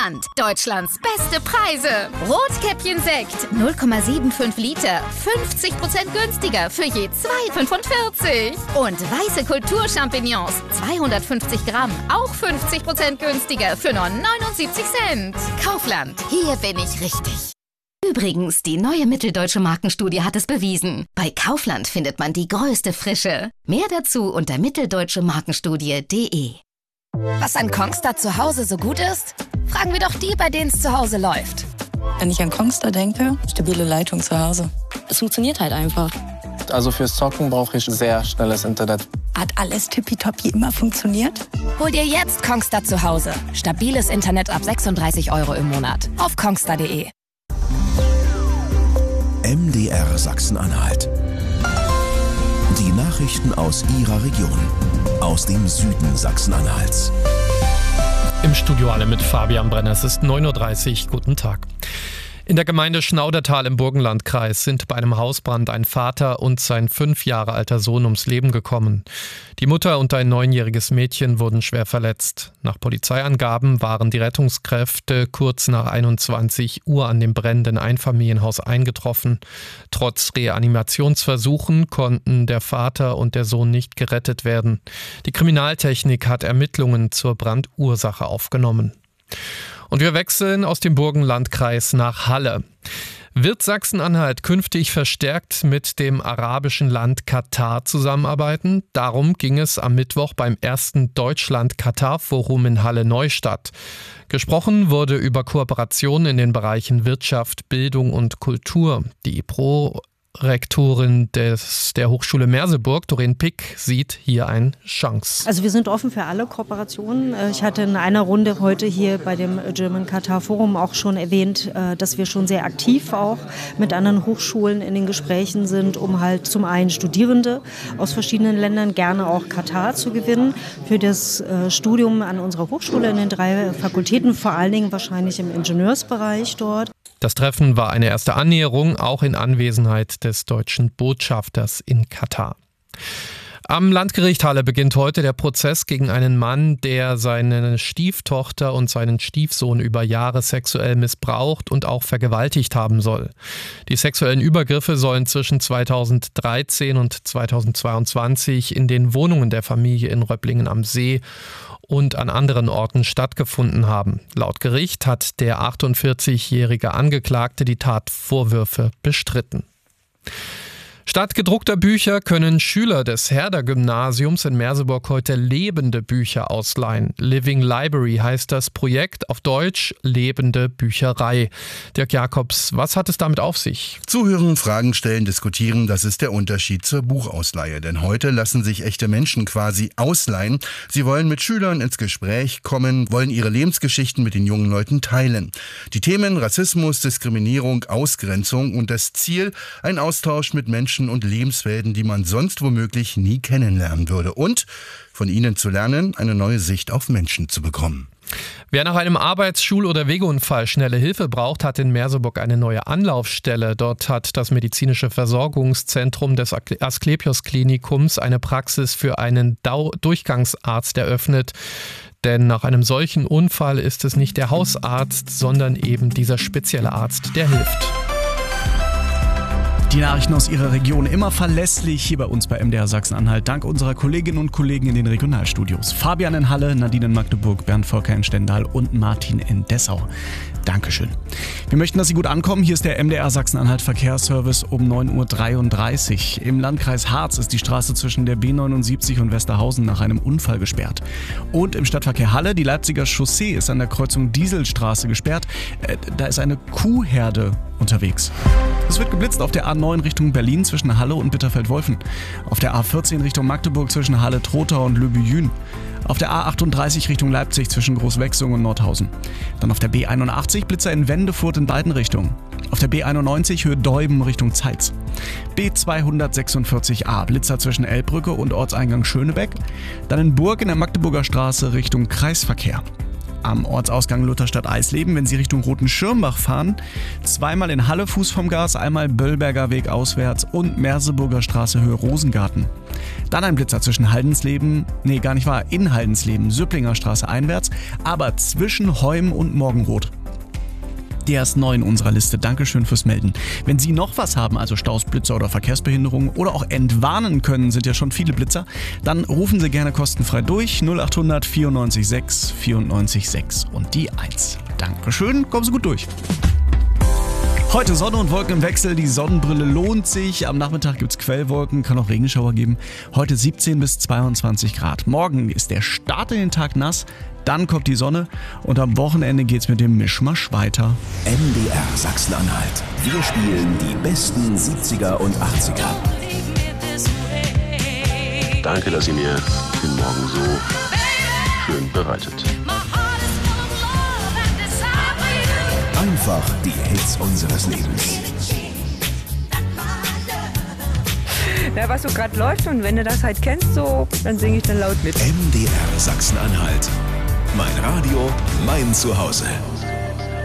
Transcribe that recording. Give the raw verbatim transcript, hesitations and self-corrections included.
Kaufland. Deutschlands beste Preise. Rotkäppchen Sekt null Komma fünfundsiebzig Liter. fünfzig Prozent günstiger für je zwei Komma fünfundvierzig. Und weiße Kulturchampignons zweihundertfünfzig Gramm. Auch fünfzig Prozent günstiger für nur neunundsiebzig Cent. Kaufland. Hier bin ich richtig. Übrigens, die neue Mitteldeutsche Markenstudie hat es bewiesen. Bei Kaufland findet man die größte Frische. Mehr dazu unter mitteldeutsche markenstudie punkt de. Was an Kongstar zu Hause so gut ist? Fragen wir doch die, bei denen es zu Hause läuft. Wenn ich an Kongstar denke, stabile Leitung zu Hause. Es funktioniert halt einfach. Also fürs Zocken brauche ich sehr schnelles Internet. Hat alles tippitoppi immer funktioniert? Hol dir jetzt Kongstar zu Hause. Stabiles Internet ab sechsunddreißig Euro im Monat. Auf kongstar punkt de. M D R Sachsen-Anhalt. Die Nachrichten aus Ihrer Region. Aus dem Süden Sachsen-Anhalts. Im Studio alle mit Fabian Brenner. Es ist neun Uhr dreißig. Guten Tag. In der Gemeinde Schnaudertal im Burgenlandkreis sind bei einem Hausbrand ein Vater und sein fünf Jahre alter Sohn ums Leben gekommen. Die Mutter und ein neunjähriges Mädchen wurden schwer verletzt. Nach Polizeiangaben waren die Rettungskräfte kurz nach einundzwanzig Uhr an dem brennenden Einfamilienhaus eingetroffen. Trotz Reanimationsversuchen konnten der Vater und der Sohn nicht gerettet werden. Die Kriminaltechnik hat Ermittlungen zur Brandursache aufgenommen. Und wir wechseln aus dem Burgenlandkreis nach Halle. Wird Sachsen-Anhalt künftig verstärkt mit dem arabischen Land Katar zusammenarbeiten? Darum ging es am Mittwoch beim ersten Deutschland-Katar-Forum in Halle-Neustadt. Gesprochen wurde über Kooperationen in den Bereichen Wirtschaft, Bildung und Kultur. Die Pro Rektorin des, der Hochschule Merseburg, Doreen Pick, sieht hier eine Chance. Also wir sind offen für alle Kooperationen. Ich hatte in einer Runde heute hier bei dem German Qatar Forum auch schon erwähnt, dass wir schon sehr aktiv auch mit anderen Hochschulen in den Gesprächen sind, um halt zum einen Studierende aus verschiedenen Ländern, gerne auch Katar zu gewinnen, für das Studium an unserer Hochschule in den drei Fakultäten, vor allen Dingen wahrscheinlich im Ingenieursbereich dort. Das Treffen war eine erste Annäherung, auch in Anwesenheit des deutschen Botschafters in Katar. Am Landgericht Halle beginnt heute der Prozess gegen einen Mann, der seine Stieftochter und seinen Stiefsohn über Jahre sexuell missbraucht und auch vergewaltigt haben soll. Die sexuellen Übergriffe sollen zwischen zweitausenddreizehn und zweitausendzweiundzwanzig in den Wohnungen der Familie in Röpplingen am See und an anderen Orten stattgefunden haben. Laut Gericht hat der achtundvierzigjährige Angeklagte die Tatvorwürfe bestritten. Statt gedruckter Bücher können Schüler des Herder-Gymnasiums in Merseburg heute lebende Bücher ausleihen. Living Library heißt das Projekt, auf Deutsch lebende Bücherei. Dirk Jakobs, was hat es damit auf sich? Zuhören, Fragen stellen, diskutieren, das ist der Unterschied zur Buchausleihe. Denn heute lassen sich echte Menschen quasi ausleihen. Sie wollen mit Schülern ins Gespräch kommen, wollen ihre Lebensgeschichten mit den jungen Leuten teilen. Die Themen Rassismus, Diskriminierung, Ausgrenzung und das Ziel, ein Austausch mit Menschen und Lebenswelten, die man sonst womöglich nie kennenlernen würde. Und von ihnen zu lernen, eine neue Sicht auf Menschen zu bekommen. Wer nach einem Arbeits-, Schul- oder Wegeunfall schnelle Hilfe braucht, hat in Merseburg eine neue Anlaufstelle. Dort hat das medizinische Versorgungszentrum des Asklepios-Klinikums eine Praxis für einen Dau- Durchgangsarzt eröffnet. Denn nach einem solchen Unfall ist es nicht der Hausarzt, sondern eben dieser spezielle Arzt, der hilft. Die Nachrichten aus Ihrer Region immer verlässlich hier bei uns bei M D R Sachsen-Anhalt. Dank unserer Kolleginnen und Kollegen in den Regionalstudios. Fabian in Halle, Nadine in Magdeburg, Bernd Volker in Stendal und Martin in Dessau. Dankeschön. Wir möchten, dass Sie gut ankommen. Hier ist der M D R Sachsen-Anhalt Verkehrsservice um neun Uhr dreiunddreißig. Im Landkreis Harz ist die Straße zwischen der B neunundsiebzig und Westerhausen nach einem Unfall gesperrt. Und im Stadtverkehr Halle, die Leipziger Chaussee ist an der Kreuzung Dieselstraße gesperrt. Äh, da ist eine Kuhherde unterwegs. Es wird geblitzt auf der A neun Richtung Berlin zwischen Halle und Bitterfeld-Wolfen. Auf der A vierzehn Richtung Magdeburg zwischen Halle-Trotha und Löbejün. Auf der A achtunddreißig Richtung Leipzig zwischen Großwechsung und Nordhausen. Dann auf der B einundachtzig Blitzer in Wendefurt in beiden Richtungen. Auf der B einundneunzig Höhe Deuben Richtung Zeitz. B zweihundertsechsundvierzig A Blitzer zwischen Elbbrücke und Ortseingang Schönebeck. Dann in Burg in der Magdeburger Straße Richtung Kreisverkehr. Am Ortsausgang Lutherstadt-Eisleben, wenn Sie Richtung Roten Schirmbach fahren, zweimal in Halle Fuß vom Gas, einmal Böllberger Weg auswärts und Merseburger Straße Höhe Rosengarten. Dann ein Blitzer zwischen Haldensleben, nee, gar nicht wahr, in Haldensleben, Süpplinger Straße einwärts, aber zwischen Heum und Morgenroth. Der ist neu in unserer Liste. Dankeschön fürs Melden. Wenn Sie noch was haben, also Staus, Blitzer oder Verkehrsbehinderungen oder auch entwarnen können, sind ja schon viele Blitzer, dann rufen Sie gerne kostenfrei durch null achthundert vierundneunzig sechs vierundneunzig sechs und die eins. Dankeschön, kommen Sie gut durch. Heute Sonne und Wolken im Wechsel, die Sonnenbrille lohnt sich. Am Nachmittag gibt es Quellwolken, kann auch Regenschauer geben. Heute siebzehn bis zweiundzwanzig Grad. Morgen ist der Start in den Tag nass, dann kommt die Sonne und am Wochenende geht's mit dem Mischmasch weiter. M D R Sachsen-Anhalt. Wir spielen die besten siebziger und achtziger. Danke, dass ihr mir den Morgen so schön bereitet. Einfach die Hits unseres Lebens. Na, was so gerade läuft und wenn du das halt kennst, so, dann singe ich dann laut mit. M D R Sachsen-Anhalt. Mein Radio, mein Zuhause.